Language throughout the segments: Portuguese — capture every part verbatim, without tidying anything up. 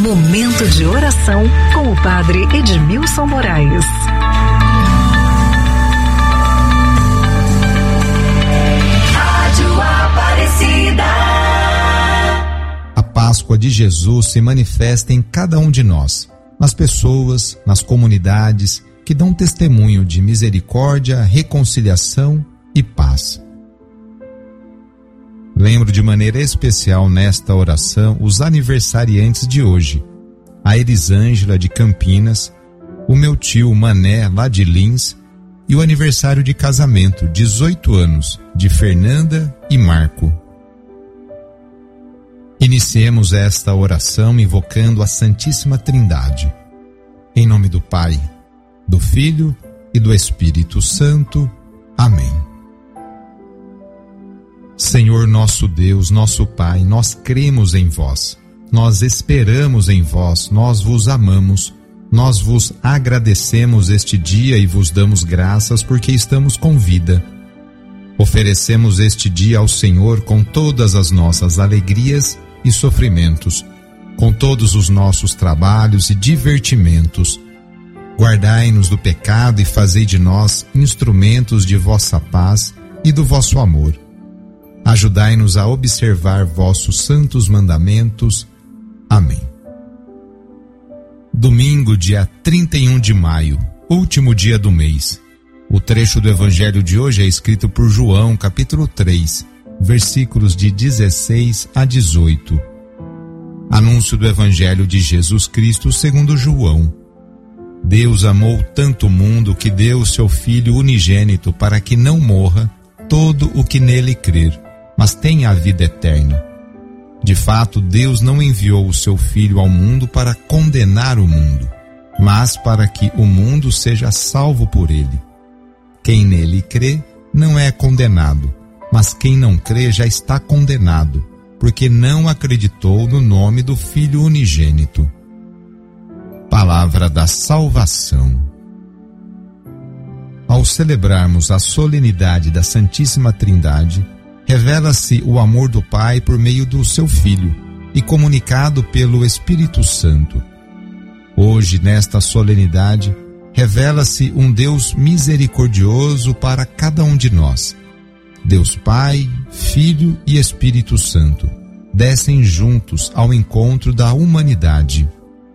Momento de oração com o Padre Edmilson Moraes. Rádio Aparecida. A Páscoa de Jesus se manifesta em cada um de nós, nas pessoas, nas comunidades que dão testemunho de misericórdia, reconciliação e paz. Lembro de maneira especial nesta oração os aniversariantes de hoje: a Elisângela de Campinas, o meu tio Mané lá de Lins e o aniversário de casamento, dezoito anos, de Fernanda e Marco. Iniciemos esta oração invocando a Santíssima Trindade. Em nome do Pai, do Filho e do Espírito Santo. Amém. Senhor nosso Deus, nosso Pai, nós cremos em vós, nós esperamos em vós, nós vos amamos, nós vos agradecemos este dia e vos damos graças porque estamos com vida. Oferecemos este dia ao Senhor com todas as nossas alegrias e sofrimentos, com todos os nossos trabalhos e divertimentos. Guardai-nos do pecado e fazei de nós instrumentos de vossa paz e do vosso amor. Ajudai-nos a observar vossos santos mandamentos. Amém. Domingo, dia trinta e um de maio, último dia do mês. O trecho do Evangelho de hoje é escrito por João, capítulo três, versículos de dezesseis a dezoito. Anúncio do Evangelho de Jesus Cristo segundo João. Deus amou tanto o mundo que deu o seu Filho unigênito para que não morra todo o que nele crer, mas tenha a vida eterna. De fato, Deus não enviou o seu Filho ao mundo para condenar o mundo, mas para que o mundo seja salvo por ele. Quem nele crê não é condenado, mas quem não crê já está condenado, porque não acreditou no nome do Filho unigênito. Palavra da salvação. Ao celebrarmos a solenidade da Santíssima Trindade, revela-se o amor do Pai por meio do seu Filho e comunicado pelo Espírito Santo. Hoje, nesta solenidade, revela-se um Deus misericordioso para cada um de nós. Deus Pai, Filho e Espírito Santo descem juntos ao encontro da humanidade.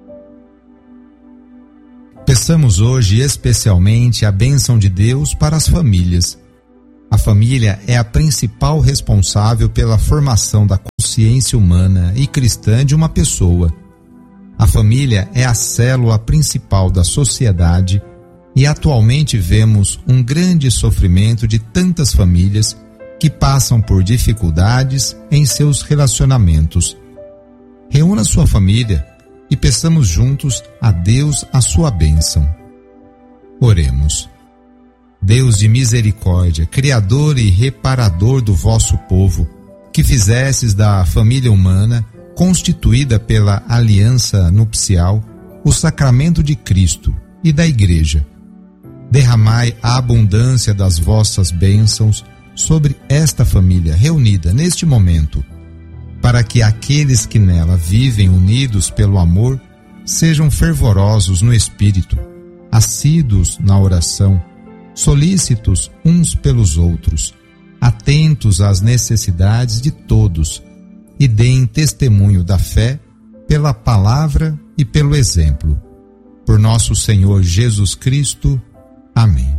Peçamos hoje especialmente a bênção de Deus para as famílias. A família é a principal responsável pela formação da consciência humana e cristã de uma pessoa. A família é a célula principal da sociedade e atualmente vemos um grande sofrimento de tantas famílias que passam por dificuldades em seus relacionamentos. Reúna sua família e peçamos juntos a Deus a sua bênção. Oremos. Deus de misericórdia, Criador e Reparador do vosso povo, que fizestes da família humana, constituída pela aliança nupcial, o sacramento de Cristo e da Igreja. Derramai a abundância das vossas bênçãos sobre esta família reunida neste momento, para que aqueles que nela vivem unidos pelo amor sejam fervorosos no espírito, assíduos na oração, solícitos uns pelos outros, atentos às necessidades de todos e deem testemunho da fé pela palavra e pelo exemplo. Por nosso Senhor Jesus Cristo. Amém.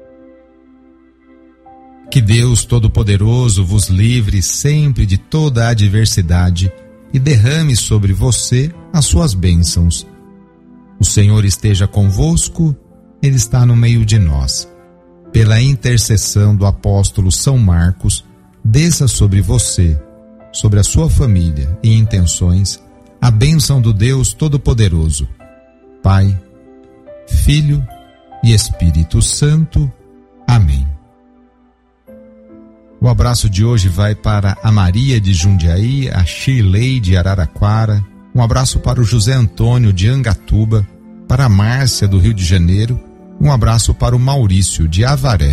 Que Deus Todo-Poderoso vos livre sempre de toda a adversidade e derrame sobre você as suas bênçãos. O Senhor esteja convosco, Ele está no meio de nós. Pela intercessão do apóstolo São Marcos, desça sobre você, sobre a sua família e intenções, a bênção do Deus Todo-Poderoso, Pai, Filho e Espírito Santo. Amém. O abraço de hoje vai para a Maria de Jundiaí, a Shirley de Araraquara, um abraço para o José Antônio de Angatuba, para a Márcia do Rio de Janeiro, um abraço para o Maurício de Avaré.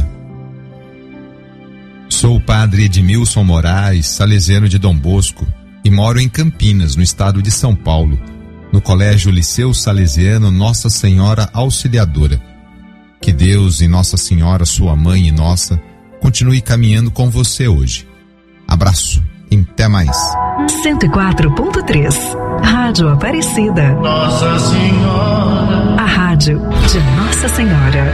Sou o padre Edmilson Moraes, salesiano de Dom Bosco, e moro em Campinas, no estado de São Paulo. no Colégio Liceu Salesiano Nossa Senhora Auxiliadora. Que Deus e Nossa Senhora, sua mãe e nossa, continue caminhando com você hoje. Abraço e até mais. cento e quatro ponto três Rádio Aparecida. Nossa Senhora. A rádio de Nossa Senhora.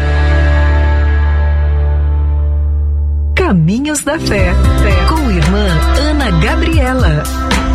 Caminhos da Fé, com irmã Ana Gabriela.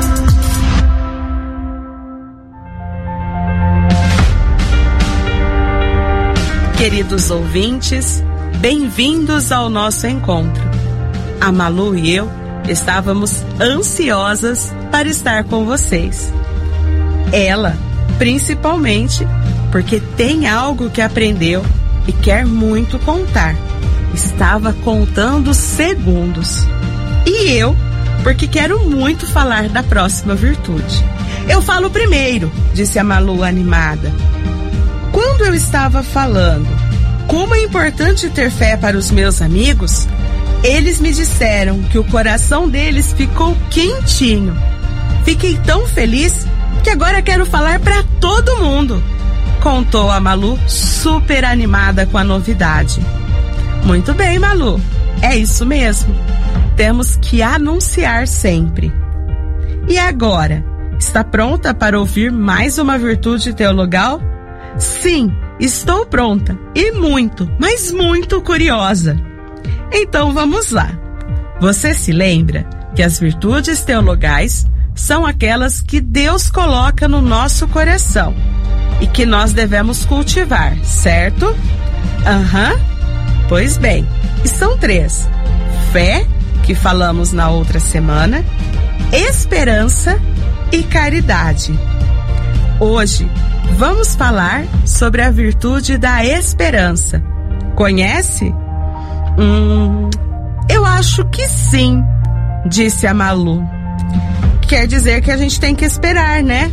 Queridos ouvintes, bem-vindos ao nosso encontro. A Malu e eu estávamos ansiosas para estar com vocês. Ela, principalmente, porque tem algo que aprendeu e quer muito contar. Estava contando segundos. E eu, porque quero muito falar da próxima virtude. Eu falo primeiro, disse a Malu animada. Quando eu estava falando como é importante ter fé para os meus amigos, eles me disseram que o coração deles ficou quentinho. Fiquei tão feliz que agora quero falar para todo mundo, contou a Malu, super animada com a novidade. Muito bem, Malu, é isso mesmo. Temos que anunciar sempre. E agora, está pronta para ouvir mais uma virtude teologal? Sim, estou pronta e muito, mas muito curiosa. Então vamos lá. Você se lembra que as virtudes teologais são aquelas que Deus coloca no nosso coração e que nós devemos cultivar, certo? Aham. Uhum. Pois bem, e são três: fé, que falamos na outra semana, esperança e caridade. Hoje vamos falar sobre a virtude da esperança. Conhece? Hum, eu acho que sim, disse a Malu. Quer dizer que a gente tem que esperar, né?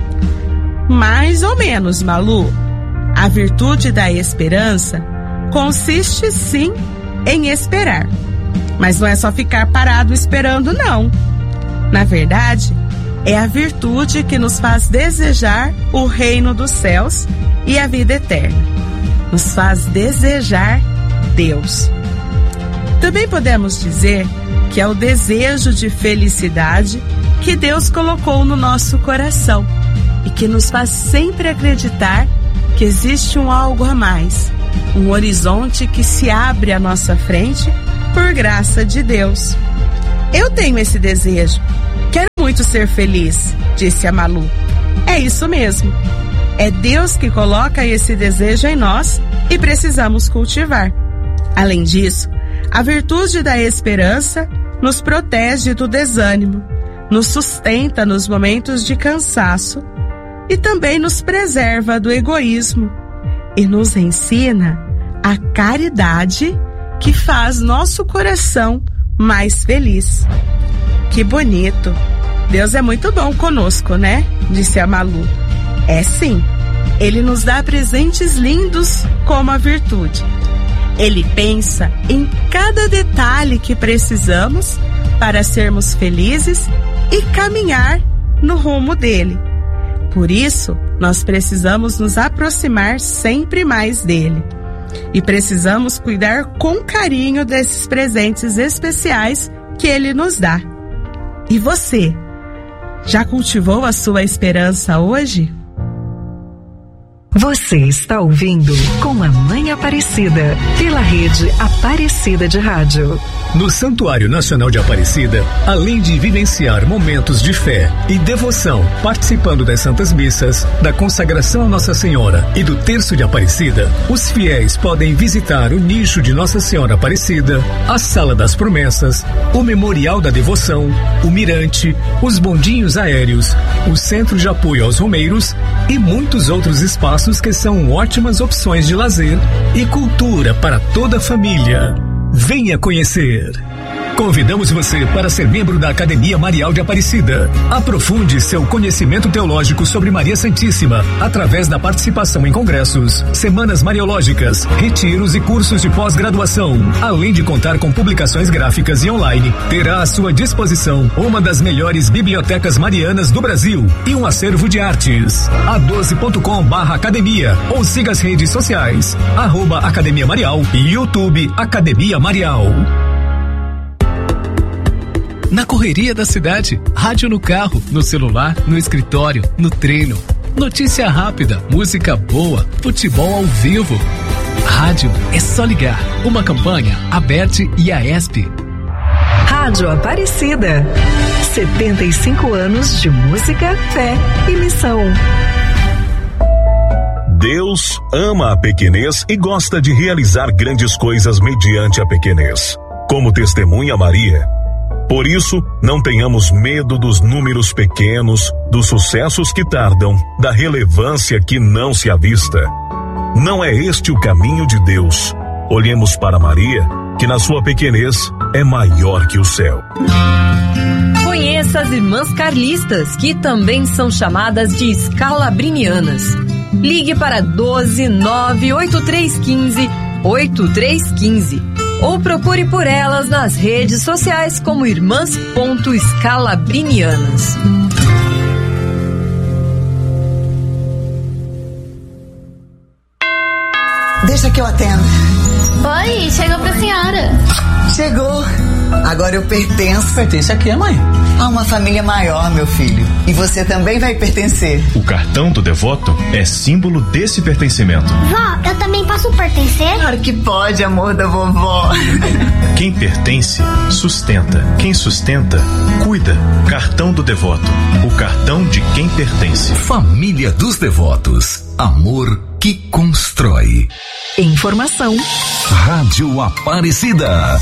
Mais ou menos, Malu. A virtude da esperança consiste sim em esperar. Mas não é só ficar parado esperando, não. Na verdade, é a virtude que nos faz desejar o reino dos céus e a vida eterna. Nos faz desejar Deus. Também podemos dizer que é o desejo de felicidade que Deus colocou no nosso coração e que nos faz sempre acreditar que existe um algo a mais, um horizonte que se abre à nossa frente por graça de Deus. Eu tenho esse desejo. Quero muito ser feliz, disse a Malu. É isso mesmo. É Deus que coloca esse desejo em nós e precisamos cultivar. Além disso, a virtude da esperança nos protege do desânimo, nos sustenta nos momentos de cansaço e também nos preserva do egoísmo e nos ensina a caridade que faz nosso coração mais feliz. Que bonito! Deus é muito bom conosco, né? Disse a Malu. É sim, Ele nos dá presentes lindos como a virtude. Ele pensa em cada detalhe que precisamos para sermos felizes e caminhar no rumo dele. Por isso, nós precisamos nos aproximar sempre mais dele. E precisamos cuidar com carinho desses presentes especiais que ele nos dá. E você, já cultivou a sua esperança hoje? Você está ouvindo Com a Mãe Aparecida, pela rede Aparecida de Rádio. No Santuário Nacional de Aparecida, além de vivenciar momentos de fé e devoção, participando das Santas Missas, da consagração a Nossa Senhora e do Terço de Aparecida, os fiéis podem visitar o nicho de Nossa Senhora Aparecida, a Sala das Promessas, o Memorial da Devoção, o Mirante, os bondinhos aéreos, o Centro de Apoio aos Romeiros e muitos outros espaços que são ótimas opções de lazer e cultura para toda a família. Venha conhecer. Convidamos você para ser membro da Academia Marial de Aparecida. Aprofunde seu conhecimento teológico sobre Maria Santíssima através da participação em congressos, semanas mariológicas, retiros e cursos de pós-graduação. Além de contar com publicações gráficas e online, terá à sua disposição uma das melhores bibliotecas marianas do Brasil e um acervo de artes. a doze ponto com barra academia ou siga as redes sociais, arroba Academia Marial e YouTube Academia Marial. Na correria da cidade, rádio no carro, no celular, no escritório, no treino. Notícia rápida, música boa, futebol ao vivo. Rádio é só ligar. Uma campanha, Aberte e a ESP. Rádio Aparecida. setenta e cinco anos de música, fé e missão. Deus ama a pequenez e gosta de realizar grandes coisas mediante a pequenez. Como testemunha Maria. Por isso, não tenhamos medo dos números pequenos, dos sucessos que tardam, da relevância que não se avista. Não é este o caminho de Deus. Olhemos para Maria, que na sua pequenez é maior que o céu. Conheça as irmãs carlistas, que também são chamadas de escalabrinianas. Ligue para doze nove oito três um cinco oito três um cinco ou procure por elas nas redes sociais como irmãs.escalabrinianas. Deixa que eu atendo. Oi, chegou pra senhora. Chegou. Agora eu pertenço. Pertence a quê, mãe? A uma família maior, meu filho. E você também vai pertencer. O cartão do devoto é símbolo desse pertencimento. Vó, eu também posso pertencer? Claro que pode, amor da vovó. Quem pertence, sustenta. Quem sustenta, cuida. Cartão do devoto. O cartão de quem pertence. Família dos Devotos. Amor que constrói. Informação. Rádio Aparecida.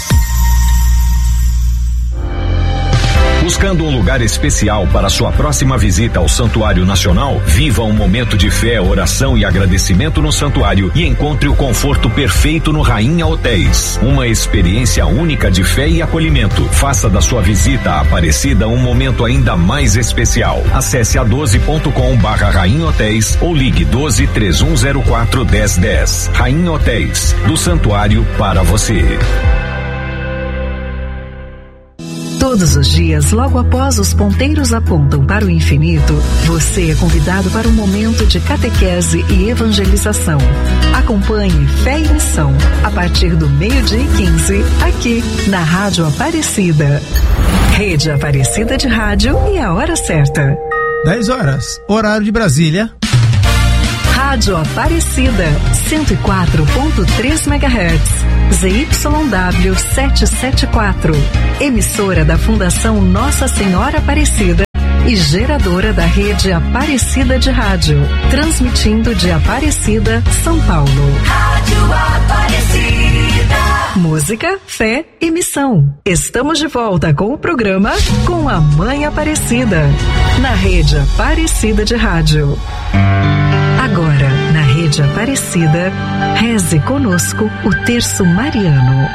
Buscando um lugar especial para sua próxima visita ao Santuário Nacional? Viva um momento de fé, oração e agradecimento no santuário e encontre o conforto perfeito no Rainha Hotéis. Uma experiência única de fé e acolhimento. Faça da sua visita à Aparecida um momento ainda mais especial. Acesse a doze ponto com barra Rainha Hotéis ou ligue doze, três um zero quatro, dez dez. Rainha Hotéis, do santuário para você. Todos os dias, logo após os ponteiros apontam para o infinito, você é convidado para um momento de catequese e evangelização. Acompanhe Fé e Missão, a partir do meio-dia e quinze, aqui na Rádio Aparecida. Rede Aparecida de Rádio e a hora certa. dez horas, horário de Brasília. Rádio Aparecida, cento e quatro ponto três megahertz, Z Y W setecentos e setenta e quatro, emissora da Fundação Nossa Senhora Aparecida e geradora da rede Aparecida de Rádio, transmitindo de Aparecida, São Paulo. Rádio Aparecida. Música, fé e missão. Estamos de volta com o programa Com a Mãe Aparecida, na rede Aparecida de Rádio. Agora, na Rede Aparecida, reze conosco o Terço Mariano.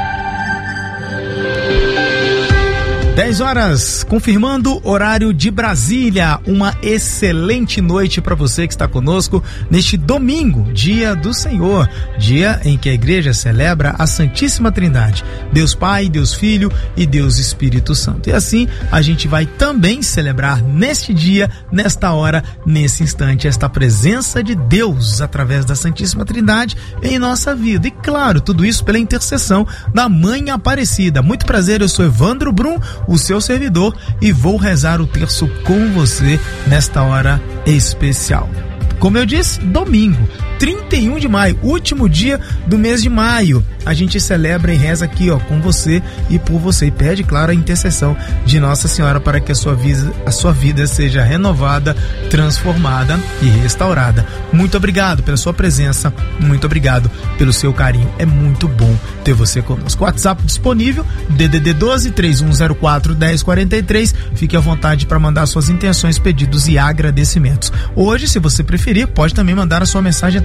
dez horas, confirmando horário de Brasília. Uma excelente noite para você que está conosco neste domingo, dia do Senhor, dia em que a igreja celebra a Santíssima Trindade, Deus Pai, Deus Filho e Deus Espírito Santo. E assim a gente vai também celebrar neste dia, nesta hora, nesse instante, esta presença de Deus através da Santíssima Trindade em nossa vida. E claro, tudo isso pela intercessão da Mãe Aparecida. Muito prazer, eu sou Evandro Brum, o seu servidor, e vou rezar o terço com você nesta hora especial. Como eu disse, domingo, trinta e um de maio, último dia do mês de maio. A gente celebra e reza aqui, ó, com você e por você. E pede, claro, a intercessão de Nossa Senhora para que a sua vida, a sua vida seja renovada, transformada e restaurada. Muito obrigado pela sua presença, muito obrigado pelo seu carinho. É muito bom ter você conosco. WhatsApp disponível, D D D doze, três um zero quatro, dez quarenta e três. Fique à vontade para mandar suas intenções, pedidos e agradecimentos. Hoje, se você preferir, pode também mandar a sua mensagem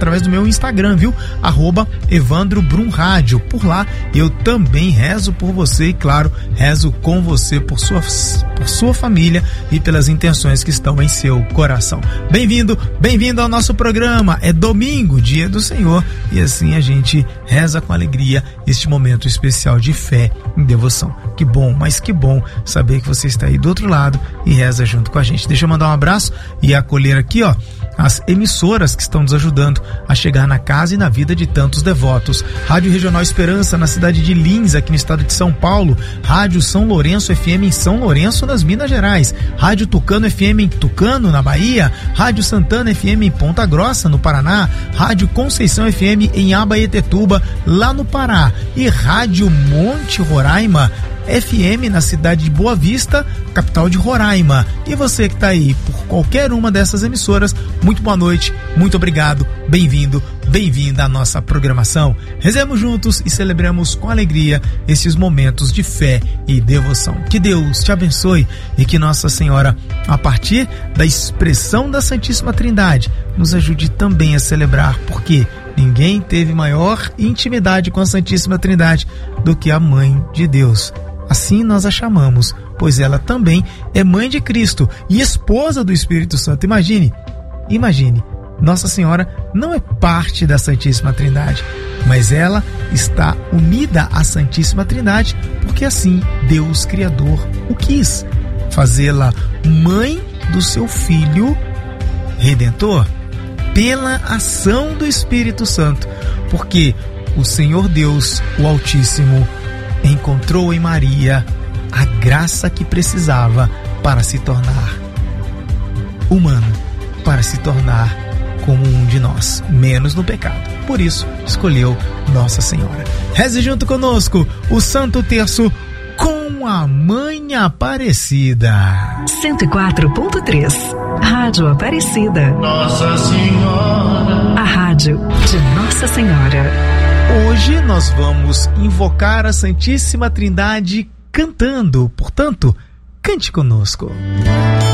através do meu Instagram, viu? Arroba Evandro Brum Rádio. Por lá eu também rezo por você e, claro, rezo com você por sua, por sua família e pelas intenções que estão em seu coração. Bem-vindo, bem-vindo ao nosso programa. É domingo, dia do Senhor, e assim a gente reza com alegria este momento especial de fé e devoção. Que bom, mas que bom saber que você está aí do outro lado e reza junto com a gente. Deixa eu mandar um abraço e acolher aqui, ó, as emissoras que estão nos ajudando a chegar na casa e na vida de tantos devotos. Rádio Regional Esperança, na cidade de Lins, aqui no estado de São Paulo. Rádio São Lourenço F M em São Lourenço, nas Minas Gerais. Rádio Tucano F M em Tucano, na Bahia. Rádio Santana F M em Ponta Grossa, no Paraná. Rádio Conceição F M em Abaetetuba, lá no Pará. E Rádio Monte Roraima F M na cidade de Boa Vista, capital de Roraima. E você que está aí por qualquer uma dessas emissoras, muito boa noite, muito obrigado, bem-vindo, bem-vinda à nossa programação. Rezemos juntos e celebremos com alegria esses momentos de fé e devoção. Que Deus te abençoe e que Nossa Senhora, a partir da expressão da Santíssima Trindade, nos ajude também a celebrar, porque ninguém teve maior intimidade com a Santíssima Trindade do que a Mãe de Deus. Assim nós a chamamos, pois ela também é mãe de Cristo e esposa do Espírito Santo. Imagine, imagine, Nossa Senhora não é parte da Santíssima Trindade, mas ela está unida à Santíssima Trindade, porque assim Deus Criador o quis, fazê-la mãe do seu Filho Redentor, pela ação do Espírito Santo, porque o Senhor Deus, o Altíssimo, encontrou em Maria a graça que precisava para se tornar humano, para se tornar como um de nós, menos no pecado. Por isso, escolheu Nossa Senhora. Reze junto conosco o Santo Terço com a Mãe Aparecida. cento e quatro ponto três Rádio Aparecida. Nossa Senhora. A rádio de Nossa Senhora. Hoje nós vamos invocar a Santíssima Trindade cantando, portanto, cante conosco.